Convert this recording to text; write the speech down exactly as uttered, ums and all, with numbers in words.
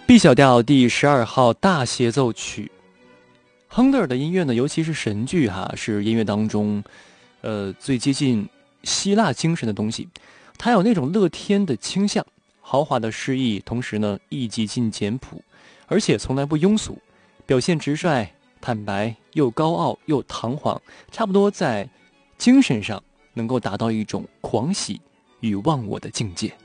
B 小调第十二号大协奏曲。亨德尔的音乐呢，尤其是神剧哈，是音乐当中，呃，最接近希腊精神的东西。它有那种乐天的倾向，豪华的诗意，同时呢，意极尽简朴，而且从来不庸俗，表现直率、坦白，又高傲又堂皇，差不多在精神上能够达到一种狂喜与忘我的境界。